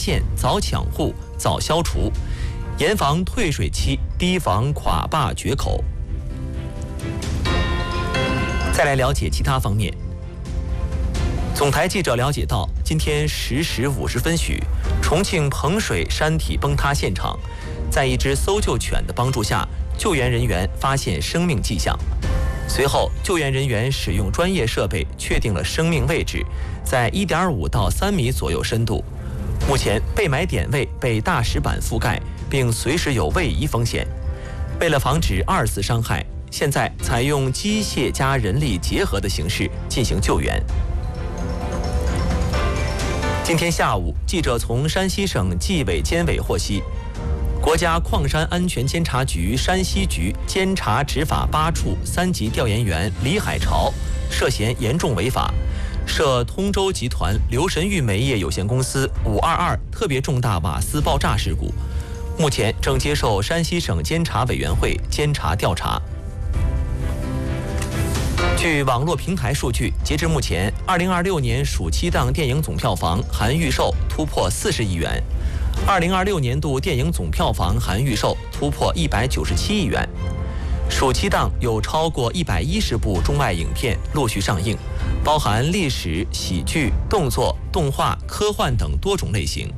现、早抢户、早消除，严防退水期，提防垮坝决口。再来了解其他方面。总台记者了解到，今天10时50分许，重庆彭水山体崩塌现场，在一只搜救犬的帮助下，救援人员发现生命迹象。随后，救援人员使用专业设备确定了生命位置，在1.5到3米左右深度。目前被埋点位被大石板覆盖，并随时有位移风险。为了防止2次伤害，现在采用机械加人力结合的形式进行救援。今天下午，记者从山西省纪委监委获悉，国家矿山安全监察局山西局监察执法8处3级调研员李海潮涉嫌严重违法，涉通州集团刘神玉煤业有限公司522特别重大瓦斯爆炸事故，目前正接受山西省监察委员会监察调查。据网络平台数据，截至目前，2026年暑期档电影总票房含预售突破40亿元，2026年度电影总票房含预售突破197亿元。暑期档有超过110部中外影片陆续上映，包含历史、喜剧、动作、动画、科幻等多种类型。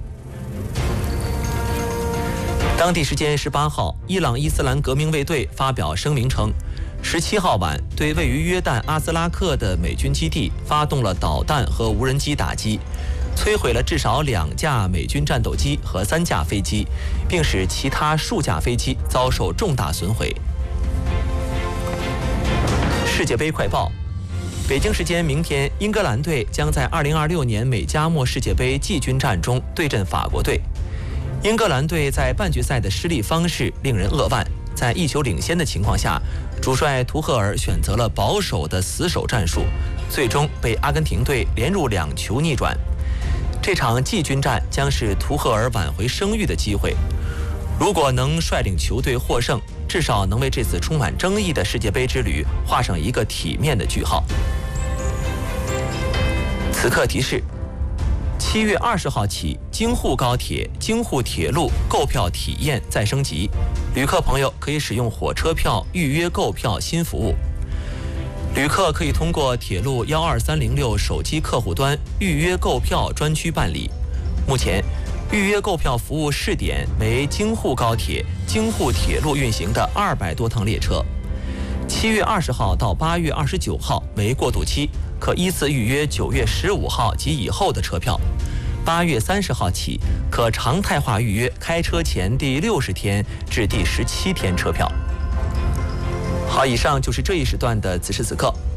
当地时间18号，伊朗伊斯兰革命卫队发表声明称，17号晚对位于约旦阿斯拉克的美军基地发动了导弹和无人机打击，摧毁了至少2架美军战斗机和3架飞机，并使其他数架飞机遭受重大损毁。世界杯快报：北京时间明天，英格兰队将在2026年美加墨世界杯季军战中对阵法国队。英格兰队在半决赛的失利方式令人扼腕，在1球领先的情况下，主帅图赫尔选择了保守的死守战术，最终被阿根廷队连入2球逆转。这场季军战将是图赫尔挽回声誉的机会。如果能率领球队获胜，至少能为这次充满争议的世界杯之旅画上一个体面的句号。此刻提示：7月20号起，京沪高铁、京沪铁路购票体验再升级，旅客朋友可以使用火车票预约购票新服务。旅客可以通过铁路12306手机客户端预约购票专区办理。目前，预约购票服务试点为京沪高铁、京沪铁路运行的200多趟列车。7月20号到8月29号为过渡期，可依次预约9月15号及以后的车票。8月30号起，可常态化预约开车前第60天至第17天车票。好，以上就是这一时段的此时此刻。